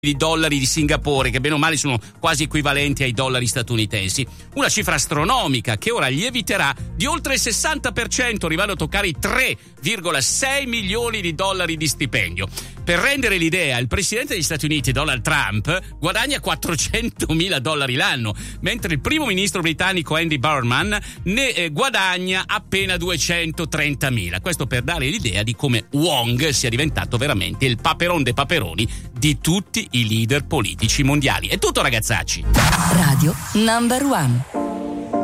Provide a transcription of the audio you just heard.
di dollari di Singapore, che bene o male sono quasi equivalenti ai dollari statunitensi. Una cifra astronomica che ora lieviterà di oltre il 60%, arrivando a toccare i 3,6 milioni di dollari di stipendio. Per rendere l'idea, il presidente degli Stati Uniti, Donald Trump, guadagna $400.000 l'anno, mentre il primo ministro britannico Andy Burnham ne guadagna appena $230.000. Questo per dare l'idea di come Wong sia diventato veramente il paperon dei paperoni di tutti i leader politici mondiali. È tutto, ragazzacci. Radio Number One.